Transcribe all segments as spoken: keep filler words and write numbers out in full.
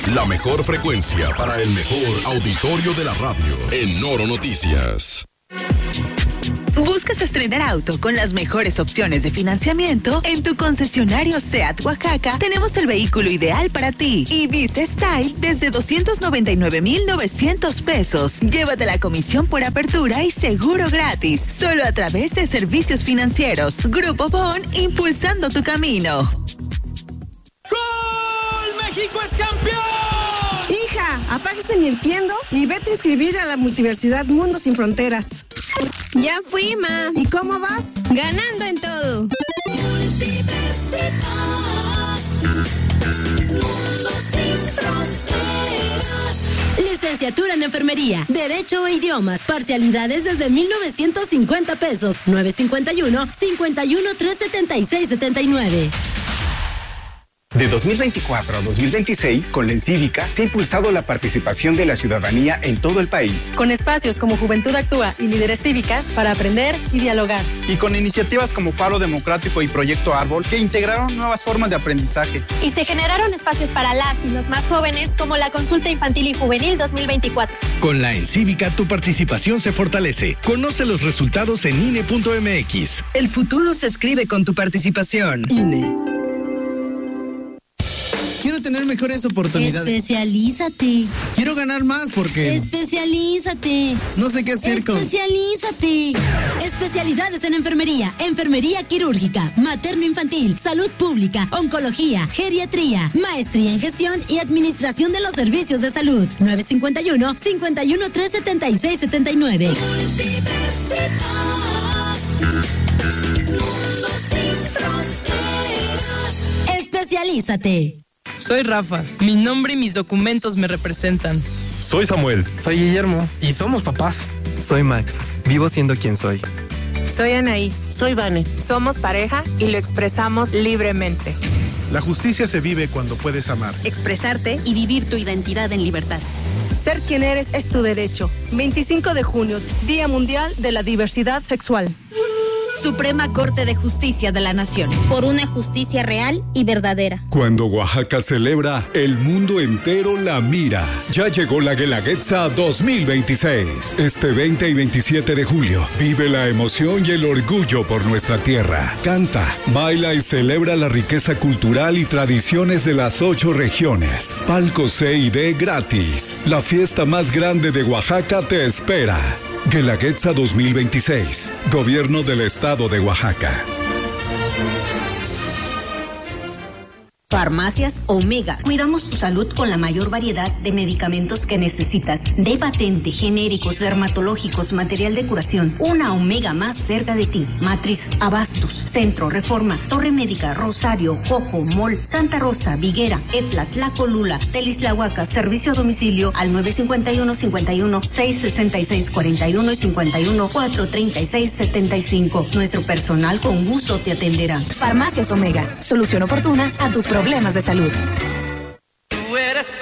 La mejor frecuencia para el mejor auditorio de la radio en Noro Noticias. ¿Buscas estrenar auto con las mejores opciones de financiamiento? En tu concesionario SEAT Oaxaca tenemos el vehículo ideal para ti. Ibiza Style desde doscientos noventa y nueve mil novecientos pesos. Llévate la comisión por apertura y seguro gratis. Solo a través de servicios financieros. Grupo Bon, impulsando tu camino. ¡Gol! ¡México es campeón! Hija, apáguese Nintendo y vete a inscribir a la Multiversidad Mundo Sin Fronteras. Ya fui, ma. ¿Y cómo vas? Ganando en todo. Universidad Mundo Sin Fronteras. Licenciatura en Enfermería, Derecho e Idiomas, parcialidades desde mil novecientos cincuenta pesos, nueve cincuenta y uno, cincuenta y uno, tres setenta y seis, setenta y nueve. De dos mil veinticuatro a dos mil veintiséis, con la Encívica, se ha impulsado la participación de la ciudadanía en todo el país. Con espacios como Juventud Actúa y Líderes Cívicas para aprender y dialogar. Y con iniciativas como Faro Democrático y Proyecto Árbol, que integraron nuevas formas de aprendizaje. Y se generaron espacios para las y los más jóvenes, como la Consulta Infantil y Juvenil dos mil veinticuatro. Con la Encívica, tu participación se fortalece. Conoce los resultados en I N E punto M X. El futuro se escribe con tu participación. I N E. Quiero tener mejores oportunidades. Especialízate. Quiero ganar más porque... Especialízate. No sé qué hacer con... Especialízate. Especialidades en enfermería, enfermería quirúrgica, materno-infantil, salud pública, oncología, geriatría, maestría en gestión y administración de los servicios de salud. nueve cincuenta y uno, cincuenta y uno, tres setenta y seis, setenta y nueve. Mundo Sin Fronteras. Especialízate. Soy Rafa. Mi nombre y mis documentos me representan. Soy Samuel. Soy Guillermo. Y somos papás. Soy Max. Vivo siendo quien soy. Soy Anaí. Soy Vane. Somos pareja y lo expresamos libremente. La justicia se vive cuando puedes amar, expresarte y vivir tu identidad en libertad. Ser quien eres es tu derecho. veinticinco de junio, Día Mundial de la Diversidad Sexual. Suprema Corte de Justicia de la Nación. Por una justicia real y verdadera. Cuando Oaxaca celebra, el mundo entero la mira. Ya llegó la Guelaguetza dos mil veintiséis. Este veinte y veintisiete de julio, vive la emoción y el orgullo por nuestra tierra. Canta, baila y celebra la riqueza cultural y tradiciones de las ocho regiones. Palco C y D gratis. La fiesta más grande de Oaxaca te espera. Guelaguetza dos mil veintiséis. Gobierno del Estado de Oaxaca. Farmacias Omega. Cuidamos tu salud con la mayor variedad de medicamentos que necesitas. De patente, genéricos, dermatológicos, material de curación. Una Omega más cerca de ti. Matriz, Abastos, Centro, Reforma, Torre Médica, Rosario, Jojo, Mol, Santa Rosa, Viguera, Etla, Tlacolula, Telisláhuaca. Servicio a domicilio al nueve cincuenta y uno, cincuenta y uno, seis sesenta y seis, cuarenta y uno y cincuenta y uno, cuatro treinta y seis, setenta y cinco. Nuestro personal con gusto te atenderá. Farmacias Omega. Solución oportuna a tus problemas de salud. Tú eres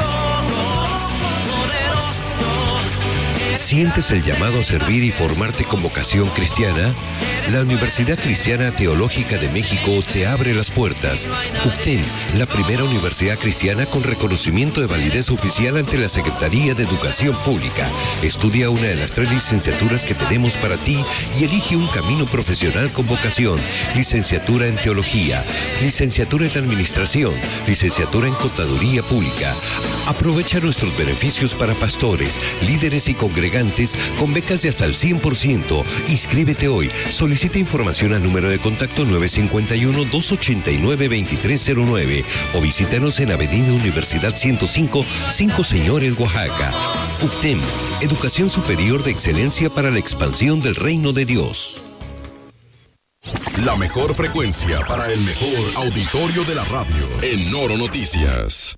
todopoderoso. ¿Sientes el llamado a servir y formarte con vocación cristiana? La Universidad Cristiana Teológica de México te abre las puertas. U C T E M, la primera universidad cristiana con reconocimiento de validez oficial ante la Secretaría de Educación Pública. Estudia una de las tres licenciaturas que tenemos para ti y elige un camino profesional con vocación. Licenciatura en Teología, Licenciatura en Administración, Licenciatura en Contaduría Pública. Aprovecha nuestros beneficios para pastores, líderes y congregantes con becas de hasta el cien por ciento. Inscríbete hoy. Solicita información al número de contacto nueve cincuenta y uno, dos ochenta y nueve, veintitrés cero nueve o visítanos en Avenida Universidad ciento cinco, Cinco Señores, Oaxaca. U C T E M, Educación Superior de Excelencia para la expansión del Reino de Dios. La mejor frecuencia para el mejor auditorio de la radio en Noro Noticias.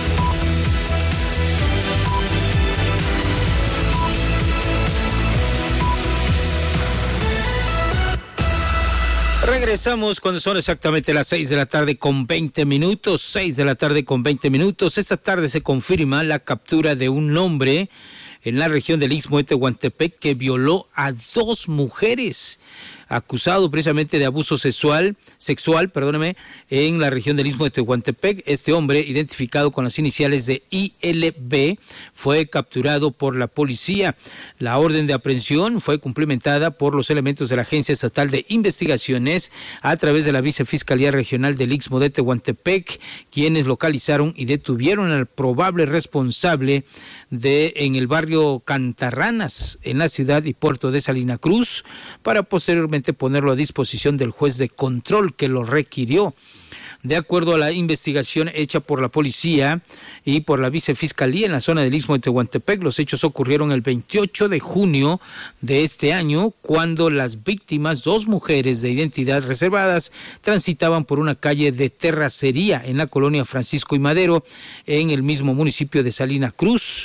Regresamos cuando son exactamente las seis de la tarde con veinte minutos, seis de la tarde con veinte minutos. Esta tarde se confirma la captura de un hombre en la región del Istmo de Tehuantepec que violó a dos mujeres. acusado precisamente de abuso sexual, sexual, perdóneme, en la región del Istmo de Tehuantepec. Este hombre, identificado con las iniciales de I L B, fue capturado por la policía. La orden de aprehensión fue cumplimentada por los elementos de la Agencia Estatal de Investigaciones a través de la Vicefiscalía Regional del Istmo de Tehuantepec, quienes localizaron y detuvieron al probable responsable de en el barrio Cantarranas, en la ciudad y puerto de Salina Cruz, para posteriormente ponerlo a disposición del juez de control que lo requirió. De acuerdo a la investigación hecha por la policía y por la vicefiscalía en la zona del Istmo de Tehuantepec, los hechos ocurrieron el veintiocho de junio de este año, cuando las víctimas, dos mujeres de identidad reservadas, transitaban por una calle de terracería en la colonia Francisco y Madero, en el mismo municipio de Salina Cruz.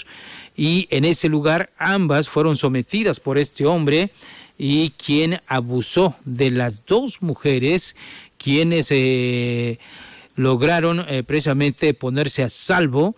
Y en ese lugar ambas fueron sometidas por este hombre, y quien abusó de las dos mujeres, quienes eh, lograron eh, precisamente ponerse a salvo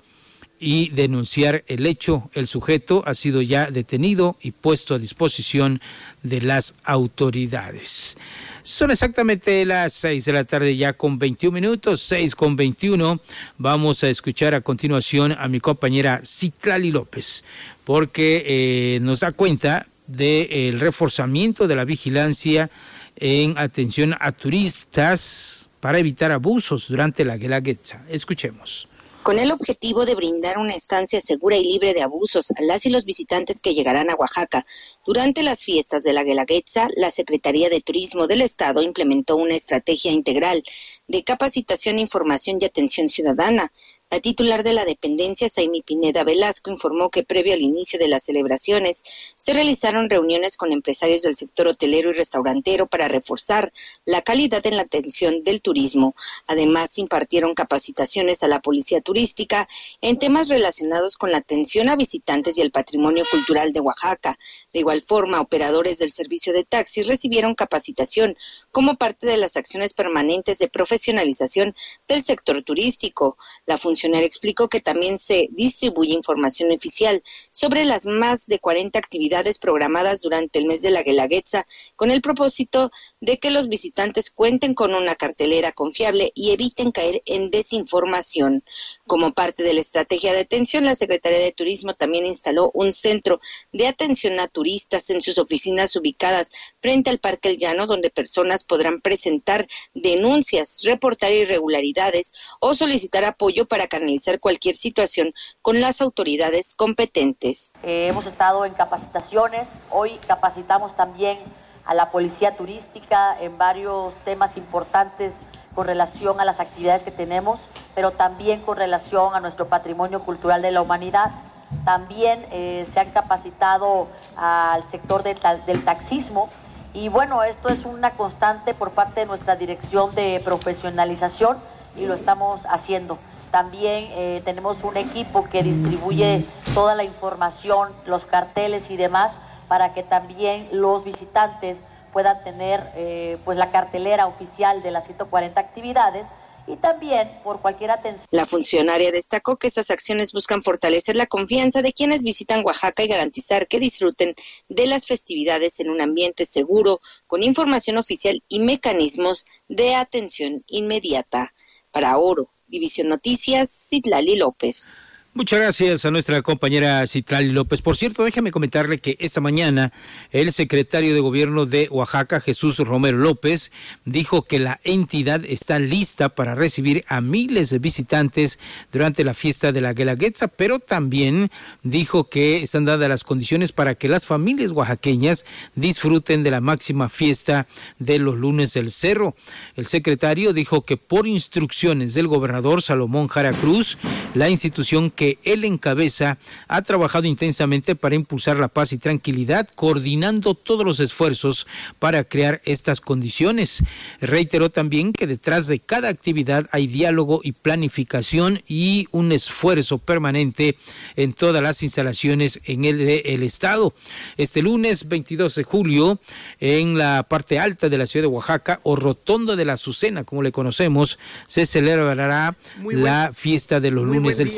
y denunciar el hecho. El sujeto ha sido ya detenido y puesto a disposición de las autoridades. Son exactamente las seis de la tarde ya con veintiún minutos, seis con veintiuno. Vamos a escuchar a continuación a mi compañera Citlali López, porque eh, nos da cuenta del reforzamiento de la vigilancia en atención a turistas para evitar abusos durante la Guelaguetza. Escuchemos. Con el objetivo de brindar una estancia segura y libre de abusos a las y los visitantes que llegarán a Oaxaca durante las fiestas de la Guelaguetza, la Secretaría de Turismo del Estado implementó una estrategia integral de capacitación, información y atención ciudadana. La titular de la dependencia, Saimi Pineda Velasco, informó que previo al inicio de las celebraciones se realizaron reuniones con empresarios del sector hotelero y restaurantero para reforzar la calidad en la atención del turismo. Además, impartieron capacitaciones a la policía turística en temas relacionados con la atención a visitantes y el patrimonio cultural de Oaxaca. De igual forma, operadores del servicio de taxis recibieron capacitación como parte de las acciones permanentes de profesionalización del sector turístico. La función El funcionario explicó que también se distribuye información oficial sobre las más de cuarenta actividades programadas durante el mes de la Guelaguetza, con el propósito de que los visitantes cuenten con una cartelera confiable y eviten caer en desinformación. Como parte de la estrategia de atención, la Secretaría de Turismo también instaló un centro de atención a turistas en sus oficinas ubicadas frente al Parque El Llano, donde personas podrán presentar denuncias, reportar irregularidades o solicitar apoyo para canalizar cualquier situación con las autoridades competentes. Eh, hemos estado en capacitaciones, hoy capacitamos también a la policía turística en varios temas importantes con relación a las actividades que tenemos, pero también con relación a nuestro patrimonio cultural de la humanidad. También eh, se han capacitado al sector de ta- del taxismo, y bueno, esto es una constante por parte de nuestra dirección de profesionalización y lo estamos haciendo. También eh, tenemos un equipo que distribuye toda la información, los carteles y demás, para que también los visitantes puedan tener eh, pues la cartelera oficial de las ciento cuarenta actividades, y también por cualquier atención. La funcionaria destacó que estas acciones buscan fortalecer la confianza de quienes visitan Oaxaca y garantizar que disfruten de las festividades en un ambiente seguro, con información oficial y mecanismos de atención inmediata. Para Oro División Noticias, Citlali López. Muchas gracias a nuestra compañera Citlali López. Por cierto, déjame comentarle que esta mañana el secretario de Gobierno de Oaxaca, Jesús Romero López, dijo que la entidad está lista para recibir a miles de visitantes durante la fiesta de la Guelaguetza, pero también dijo que están dadas las condiciones para que las familias oaxaqueñas disfruten de la máxima fiesta de los lunes del Cerro. El secretario dijo que por instrucciones del gobernador Salomón Jara Cruz, la institución que él encabeza ha trabajado intensamente para impulsar la paz y tranquilidad, coordinando todos los esfuerzos para crear estas condiciones. Reiteró también que detrás de cada actividad hay diálogo y planificación y un esfuerzo permanente en todas las instalaciones en el, el estado. Este lunes veintidós de julio, en la parte alta de la ciudad de Oaxaca, o Rotonda de la Azucena, como le conocemos, se celebrará la fiesta de los lunes del Cerro, mejor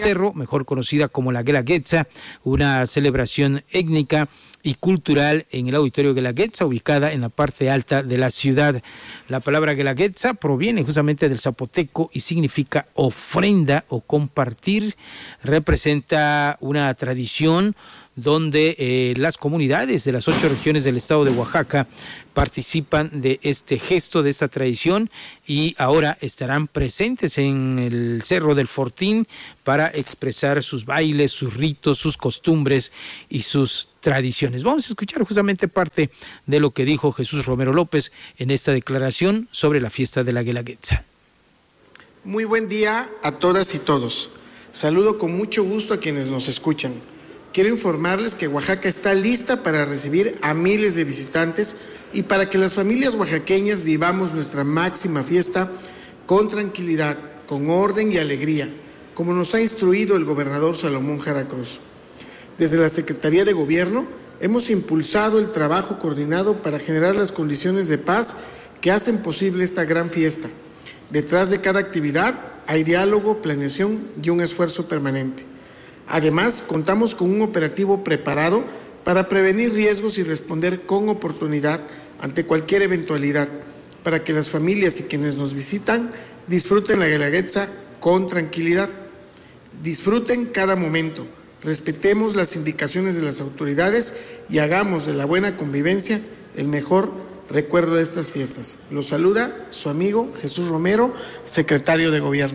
mejor conocida como la Guelaguetza, una celebración étnica y cultural en el auditorio Guelaguetza, ubicada en la parte alta de la ciudad. La palabra Guelaguetza proviene justamente del zapoteco y significa ofrenda o compartir. Representa una tradición donde eh, las comunidades de las ocho regiones del estado de Oaxaca participan de este gesto, de esta tradición, y ahora estarán presentes en el Cerro del Fortín para expresar sus bailes, sus ritos, sus costumbres y sus tradiciones. Vamos a escuchar justamente parte de lo que dijo Jesús Romero López en esta declaración sobre la fiesta de la Guelaguetza. Muy buen día a todas y todos. Saludo con mucho gusto a quienes nos escuchan. Quiero informarles que Oaxaca está lista para recibir a miles de visitantes y para que las familias oaxaqueñas vivamos nuestra máxima fiesta con tranquilidad, con orden y alegría, como nos ha instruido el gobernador Salomón Jara Cruz. Desde la Secretaría de Gobierno hemos impulsado el trabajo coordinado para generar las condiciones de paz que hacen posible esta gran fiesta. Detrás de cada actividad hay diálogo, planeación y un esfuerzo permanente. Además, contamos con un operativo preparado para prevenir riesgos y responder con oportunidad ante cualquier eventualidad, para que las familias y quienes nos visitan disfruten la Guelaguetza con tranquilidad. Disfruten cada momento, respetemos las indicaciones de las autoridades y hagamos de la buena convivencia el mejor recuerdo de estas fiestas. Los saluda su amigo Jesús Romero, secretario de Gobierno.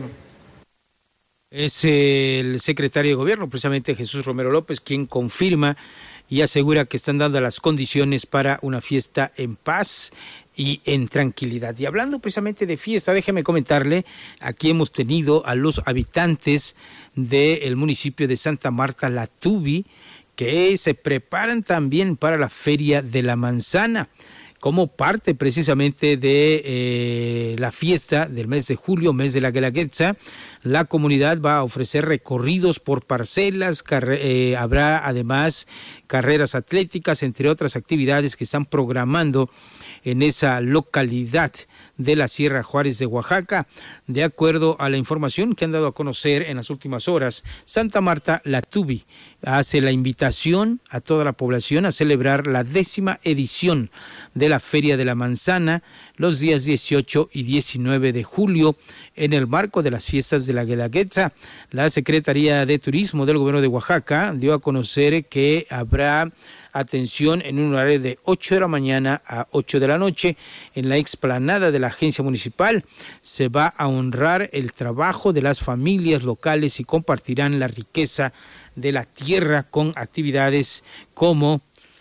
Es el secretario de Gobierno, precisamente Jesús Romero López, quien confirma y asegura que están dando las condiciones para una fiesta en paz y en tranquilidad. Y hablando precisamente de fiesta, déjeme comentarle, aquí hemos tenido a los habitantes del municipio de Santa Marta La Tubi, que se preparan también para la Feria de la Manzana, como parte precisamente de eh, la fiesta del mes de julio, mes de la Guelaguetza. La comunidad va a ofrecer recorridos por parcelas, eh, habrá además carreras atléticas, entre otras actividades que están programando en esa localidad de la Sierra Juárez de Oaxaca. De acuerdo a la información que han dado a conocer en las últimas horas, Santa Marta La Tubi hace la invitación a toda la población a celebrar la décima edición de la Feria de la Manzana los días dieciocho y diecinueve de julio en el marco de las fiestas de la Guelaguetza. La Secretaría de Turismo del Gobierno de Oaxaca dio a conocer que habrá atención en un horario de ocho de la mañana a ocho de la noche en la explanada de la agencia municipal. Se va a honrar el trabajo de las familias locales y compartirán la riqueza de la tierra con actividades como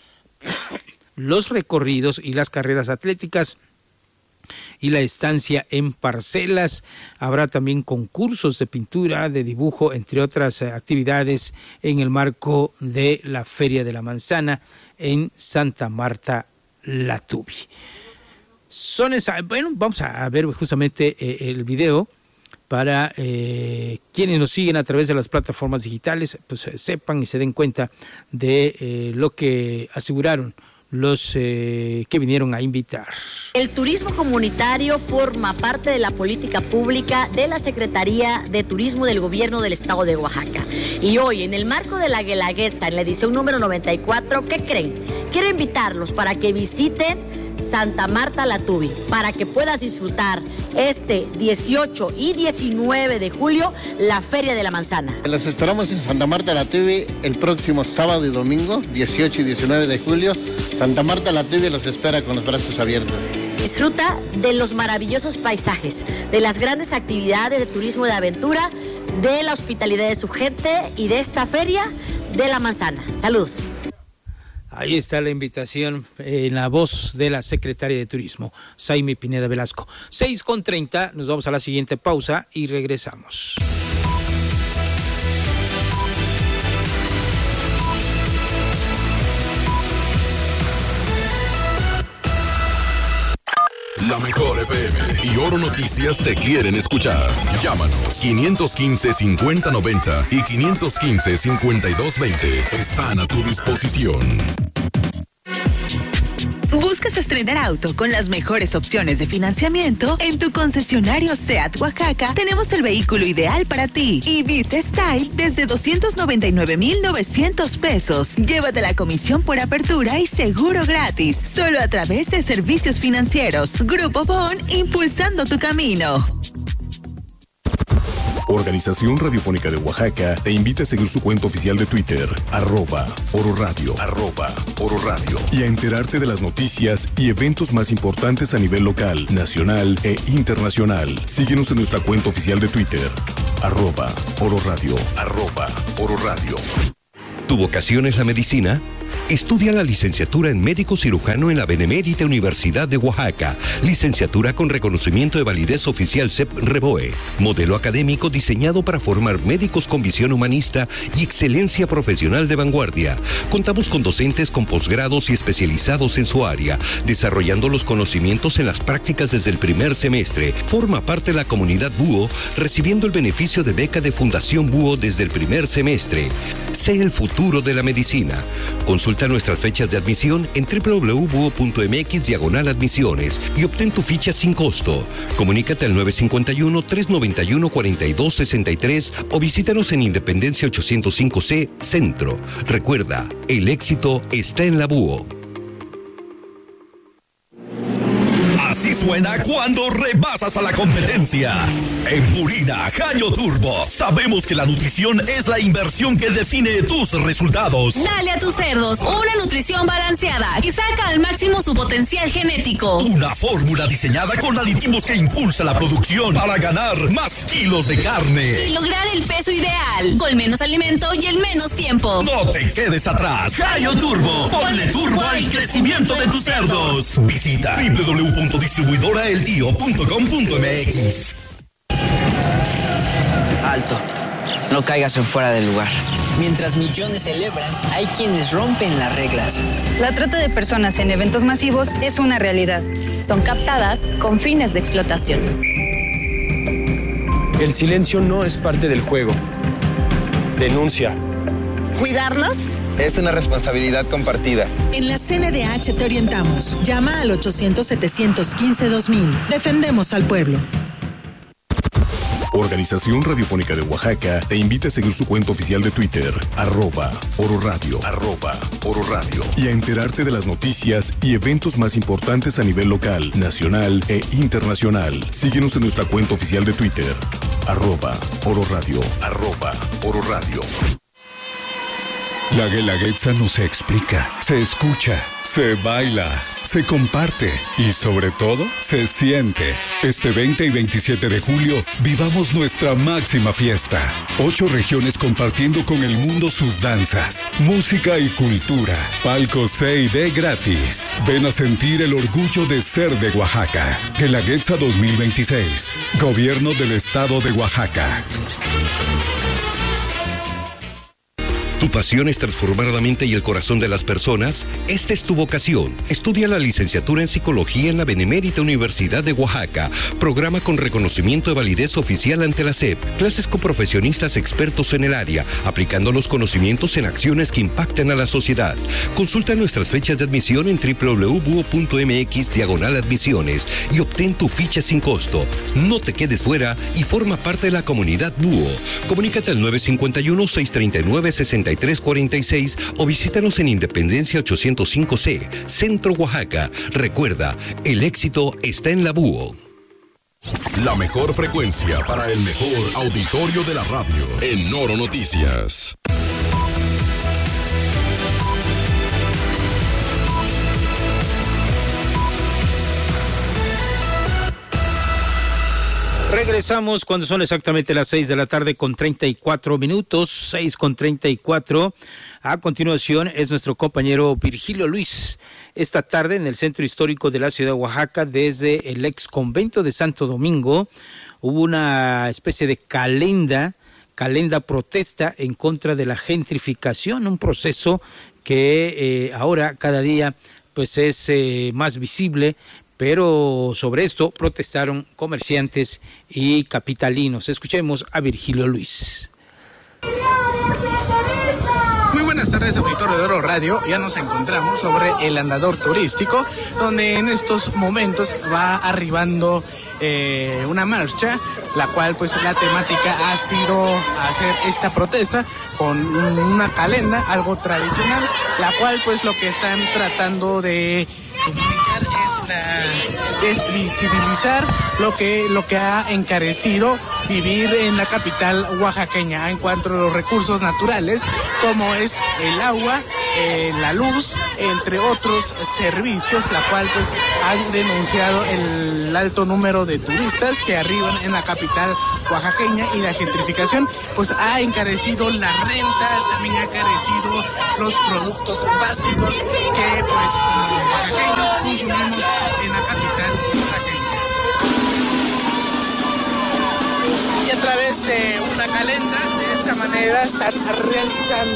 los recorridos y las carreras atléticas y la estancia en parcelas. Habrá también concursos de pintura, de dibujo, entre otras actividades en el marco de la Feria de la Manzana en Santa Marta La Tubi. Son esa, bueno, vamos a ver justamente eh, el video para eh, quienes nos siguen a través de las plataformas digitales, pues eh, sepan y se den cuenta de eh, lo que aseguraron los eh, que vinieron a invitar. El turismo comunitario forma parte de la política pública de la Secretaría de Turismo del Gobierno del Estado de Oaxaca. Y hoy, en el marco de la Guelaguetza, en la edición número noventa y cuatro, ¿qué creen? Quiero invitarlos para que visiten Santa Marta La Tubi, para que puedas disfrutar este dieciocho y diecinueve de julio la Feria de la Manzana. Los esperamos en Santa Marta La Tubi el próximo sábado y domingo, dieciocho y diecinueve de julio. Santa Marta La Tubi los espera con los brazos abiertos. Disfruta de los maravillosos paisajes, de las grandes actividades de turismo de aventura, de la hospitalidad de su gente y de esta Feria de la Manzana. Saludos. Ahí está la invitación en la voz de la Secretaria de Turismo, Saimi Pineda Velasco. seis con treinta, nos vamos a la siguiente pausa y regresamos. La mejor F M y Oro Noticias te quieren escuchar. Llámanos quinientos quince, cincuenta noventa y quinientos quince, cincuenta y dos veinte. Están a tu disposición. ¿Buscas estrenar auto con las mejores opciones de financiamiento? En tu concesionario SEAT Oaxaca tenemos el vehículo ideal para ti. Ibiza Style desde doscientos noventa y nueve mil novecientos pesos. Llévate la comisión por apertura y seguro gratis. Solo a través de servicios financieros. Grupo Bon, impulsando tu camino. Organización Radiofónica de Oaxaca te invita a seguir su cuenta oficial de Twitter, arroba Oro Radio, arroba Oro Radio, y a enterarte de las noticias y eventos más importantes a nivel local, nacional e internacional. Síguenos en nuestra cuenta oficial de Twitter, arroba Oro Radio, arroba Oro Radio. ¿Tu vocación es la medicina? Estudia la licenciatura en médico cirujano en la Benemérita Universidad de Oaxaca. Licenciatura con reconocimiento de validez oficial C E P Reboe. Modelo académico diseñado para formar médicos con visión humanista y excelencia profesional de vanguardia. Contamos con docentes con posgrados y especializados en su área, desarrollando los conocimientos en las prácticas desde el primer semestre. Forma parte de la comunidad Búho, recibiendo el beneficio de beca de Fundación Búho desde el primer semestre. Sé el futuro de la medicina. Consulta nuestras fechas de admisión en doble u doble u doble u punto búho punto eme equis diagonal admisiones y obtén tu ficha sin costo. Comunícate al nueve cinco uno, tres nueve uno, cuatro dos seis tres o visítanos en Independencia ochocientos cinco C, Centro. Recuerda, el éxito está en la Búho. Así suena cuando rebasas a la competencia. En Purina Gallo Turbo sabemos que la nutrición es la inversión que define tus resultados. Dale a tus cerdos una nutrición balanceada que saca al máximo su potencial genético. Una fórmula diseñada con aditivos que impulsa la producción para ganar más kilos de carne y lograr el peso ideal con menos alimento y en menos tiempo. No te quedes atrás. Gallo Turbo, ponle turbo al crecimiento de tus cerdos. Visita doble u doble u doble u punto distribuidora el tío punto com punto eme equis. Alto, no caigas en fuera del lugar. Mientras millones celebran, hay quienes rompen las reglas. La trata de personas en eventos masivos es una realidad. Son captadas con fines de explotación. El silencio no es parte del juego. Denuncia. ¿Cuidarnos? Es una responsabilidad compartida. En la C N D H te orientamos. Llama al ochocientos, setecientos quince, dos mil. Defendemos al pueblo. Organización Radiofónica de Oaxaca te invita a seguir su cuenta oficial de Twitter, arroba Oro Radio, arroba Oro Radio, y a enterarte de las noticias y eventos más importantes a nivel local, nacional e internacional. Síguenos en nuestra cuenta oficial de Twitter, arroba Oro Radio, arroba Oro Radio. La Guelaguetza no se explica, se escucha, se baila, se comparte y sobre todo se siente. Este veinte y veintisiete de julio vivamos nuestra máxima fiesta. Ocho regiones compartiendo con el mundo sus danzas, música y cultura. Palco C y D gratis. Ven a sentir el orgullo de ser de Oaxaca. Guelaguetza dos mil veintiséis. Gobierno del Estado de Oaxaca. ¿Tu pasión es transformar la mente y el corazón de las personas? Esta es tu vocación. Estudia la licenciatura en Psicología en la Benemérita Universidad de Oaxaca. Programa con reconocimiento de validez oficial ante la C E P. Clases con profesionistas expertos en el área, aplicando los conocimientos en acciones que impactan a la sociedad. Consulta nuestras fechas de admisión en doble u doble u doble u punto búho punto eme equis diagonal admisiones y obtén tu ficha sin costo. No te quedes fuera y forma parte de la comunidad Búho. Comunícate al nueve cinco uno, seis tres nueve, seis tres cuatro seis o visítanos en Independencia ochocientos cinco C, Centro Oaxaca. Recuerda, el éxito está en la Búho. La mejor frecuencia para el mejor auditorio de la radio en Oro Noticias. Regresamos cuando son exactamente las seis de la tarde con treinta y cuatro minutos, seis con treinta y cuatro. A continuación es nuestro compañero Virgilio Luis. Esta tarde en el Centro Histórico de la Ciudad de Oaxaca, desde el ex convento de Santo Domingo, hubo una especie de calenda, calenda protesta en contra de la gentrificación, un proceso que eh, ahora cada día pues es eh, más visible. Pero sobre esto protestaron comerciantes y capitalinos. Escuchemos a Virgilio Luis. Muy buenas tardes, auditorio. auditorio de Oro Radio ya nos encontramos sobre el andador turístico, donde en estos momentos va arribando eh, una marcha, la cual pues la temática ha sido hacer esta protesta con una calenda, algo tradicional, la cual pues lo que están tratando de comunicar es, la, es visibilizar lo que, lo que ha encarecido vivir en la capital oaxaqueña en cuanto a los recursos naturales, como es el agua, eh, la luz, entre otros servicios, la cual pues han denunciado el alto número de turistas que arriban en la capital oaxaqueña, y la gentrificación pues ha encarecido las rentas, también ha encarecido los productos básicos que pues los oaxaqueños consumimos en la capital oaxaqueña. Y a través de una calenda, de esta manera están realizando